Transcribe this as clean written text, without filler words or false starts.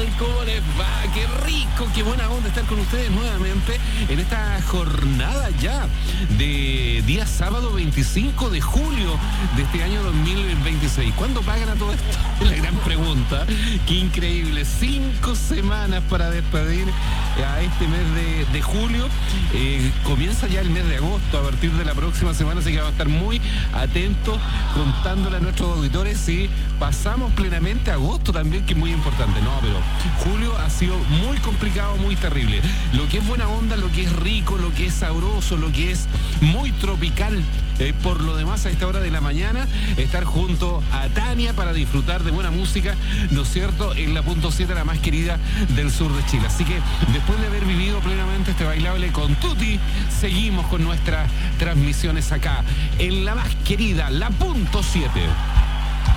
tal? ¿Cómo les va? ¡Qué rico! ¡Qué buena onda estar con ustedes nuevamente en esta jornada ya de día sábado 25 de julio de este año 2026? ¿Cuándo pagan a todo esto? Es la gran pregunta. ¡Qué increíble! 5 semanas para despedir a este mes de julio. Comienza ya el mes de agosto a partir de la próxima semana, así que vamos a estar muy atentos contándole a nuestros auditores si pasamos plenamente agosto también, que es muy importante. No, pero julio ha sido muy complicado, muy terrible. Lo que es buena onda, lo que es rico, lo que es sabroso, lo que es muy tropical. Por lo demás, a esta hora de la mañana, estar junto a Tania para disfrutar de buena música, ¿no es cierto?, en la punto 7, la más querida del sur de Chile. Así que después de haber vivido plenamente este bailable con Tuti, seguimos con nuestras transmisiones acá, en la más querida, la punto 7.